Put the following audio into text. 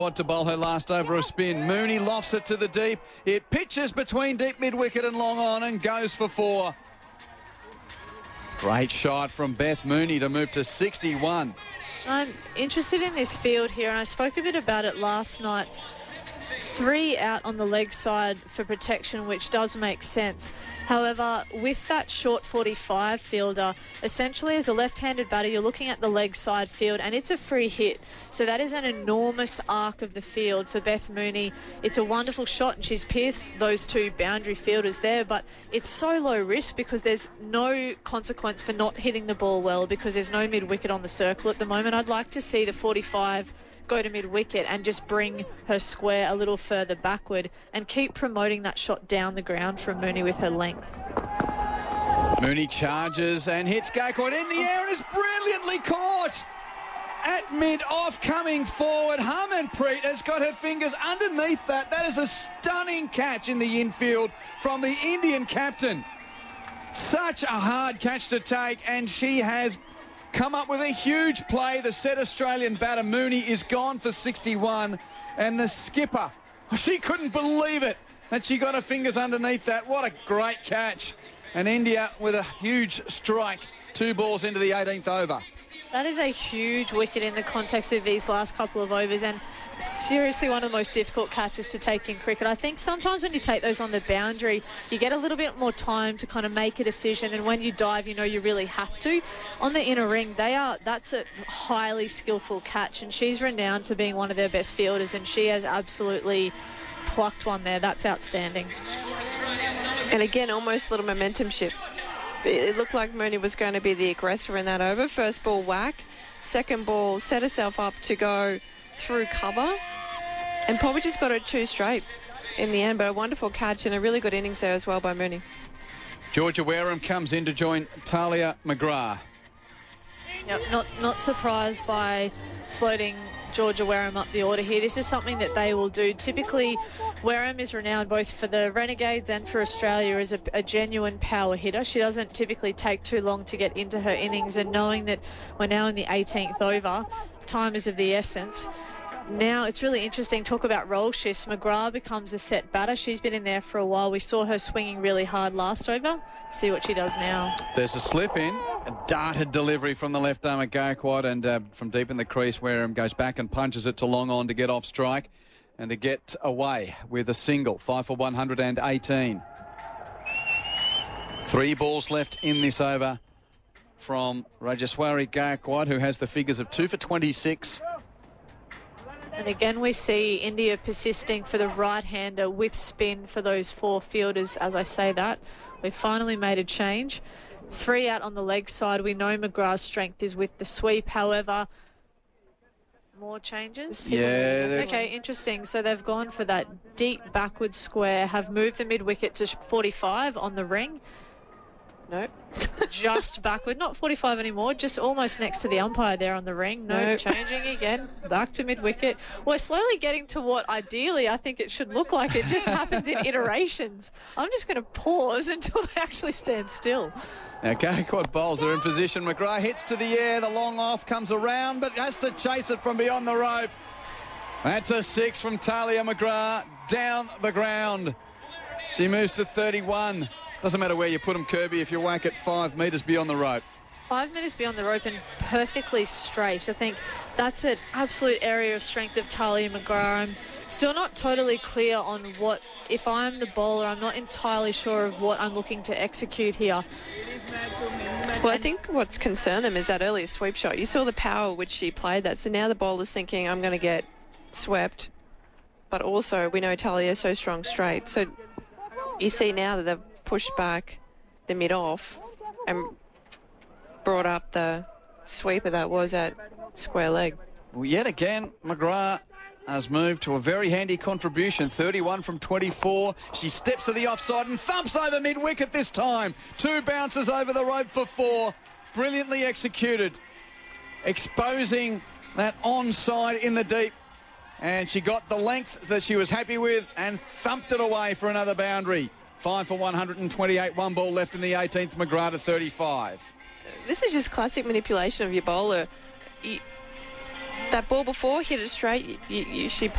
To bowl her last over a spin. Mooney lofts it to the deep. It pitches between deep mid-wicket and long on and goes for 4. Great shot from Beth Mooney to move to 61. I'm interested in this field here, and I spoke a bit about it last night. 3 out on the leg side for protection, which does make sense. However, with that short 45 fielder, essentially as a left-handed batter, you're looking at the leg side field, and it's a free hit. So that is an enormous arc of the field for Beth Mooney. It's a wonderful shot, and she's pierced those 2 boundary fielders there, but it's so low risk because there's no consequence for not hitting the ball well because there's no mid-wicket on the circle at the moment. I'd like to see the 45 go to mid-wicket and just bring her square a little further backward and keep promoting that shot down the ground from Mooney with her length. Mooney charges and hits Gaikwad in the air and is brilliantly caught. At mid-off, coming forward, Harmanpreet has got her fingers underneath that. That is a stunning catch in the infield from the Indian captain. Such a hard catch to take, and she has come up with a huge play. The set Australian batter Mooney is gone for 61, and the skipper, she couldn't believe it that she got her fingers underneath that. What a great catch. And India with a huge strike, 2 balls into the 18th over. That is a huge wicket in the context of these last couple of overs, and seriously one of the most difficult catches to take in cricket. I think sometimes when you take those on the boundary, you get a little bit more time to kind of make a decision, and when you dive, you know you really have to. On the inner ring, that's a highly skillful catch, and she's renowned for being one of their best fielders, and she has absolutely plucked one there. That's outstanding. And again, almost a little momentum shift. It looked like Mooney was going to be the aggressor in that over. First ball whack, second ball set herself up to go through cover, and probably just got it 2 straight in the end, but a wonderful catch and a really good innings there as well by Mooney. Georgia Wareham comes in to join Talia McGrath. Yep, not surprised by floating Georgia Wareham up the order here. This is something that they will do. Typically, Wareham is renowned both for the Renegades and for Australia as a genuine power hitter. She doesn't typically take too long to get into her innings, and knowing that we're now in the 18th over, time is of the essence. Now it's really interesting. Talk about role shifts. McGrath becomes a set batter. She's been in there for a while. We saw her swinging really hard last over. See what she does now. There's a slip in, a darted delivery from the left arm at Gaikwad, and from deep in the crease, Wareham goes back and punches it to long on to get off strike and to get away with a single. 5 for 118. 3 balls left in this over from Rajeshwari Gaikwad, who has the figures of 2 for 26. And again, we see India persisting for the right-hander with spin for those 4 fielders. As I say that, we've finally made a change. 3 out on the leg side. We know McGrath's strength is with the sweep. However, more changes? Yeah. Okay, interesting. So they've gone for that deep backward square, have moved the mid-wicket to 45 on the ring. Nope. Just backward, not 45 anymore, just almost next to the umpire there on the ring. No, changing again, back to mid-wicket. We're slowly getting to what ideally I think it should look like. It just happens in iterations. I'm just going to pause until they actually stand still. Now Gaikwad bowls, they're in position. McGrath hits to the air, the long off comes around, but has to chase it from beyond the rope. That's a 6 from Talia McGrath, down the ground. She moves to 31. Doesn't matter where you put them, Kirby, if you whack it 5 metres beyond the rope. 5 metres beyond the rope and perfectly straight. I think that's an absolute area of strength of Talia McGrath. I'm still not totally clear on what, if I'm the bowler, I'm not entirely sure of what I'm looking to execute here. Well, I think what's concerned them is that early sweep shot. You saw the power which she played that, so now the bowler's thinking, I'm going to get swept, but also we know Talia's so strong straight. So you see now that they've pushed back the mid-off and brought up the sweeper that was at square leg. Well, yet again, McGrath has moved to a very handy contribution. 31 from 24. She steps to the offside and thumps over mid-wicket this time. 2 bounces over the rope for 4. Brilliantly executed. Exposing that onside in the deep. And she got the length that she was happy with and thumped it away for another boundary. 5 for 128, 1 ball left in the 18th. McGrath at 35. This is just classic manipulation of your bowler. that ball before, hit it straight. She